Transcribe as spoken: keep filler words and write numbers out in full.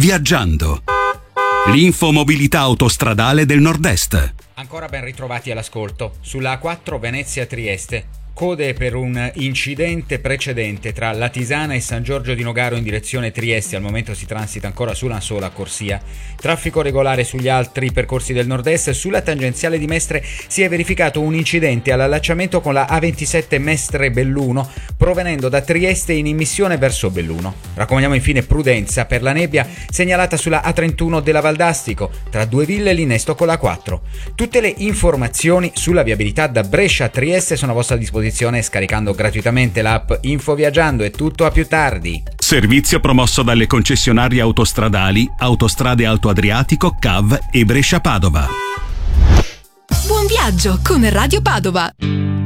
Viaggiando. L'infomobilità autostradale del Nord-Est. Ancora ben ritrovati all'ascolto. Sulla A quattro Venezia-Trieste. Code per un incidente precedente tra Latisana e San Giorgio di Nogaro in direzione Trieste. Al momento si transita ancora su una sola corsia. Traffico regolare sugli altri percorsi del nord-est. Sulla tangenziale di Mestre si è verificato un incidente all'allacciamento con la A ventisette Mestre-Belluno provenendo da Trieste in immissione verso Belluno. Raccomandiamo infine prudenza per la nebbia segnalata sulla A trentuno della Valdastico tra Due Ville l'innesto con la A quattro. Tutte le informazioni sulla viabilità da Brescia a Trieste sono a vostra disposizione scaricando gratuitamente l'app Info Viaggiando. È tutto, a più tardi. Servizio promosso dalle concessionarie autostradali Autostrade Alto Adriatico, C A V e Brescia Padova. Buon viaggio con Radio Padova.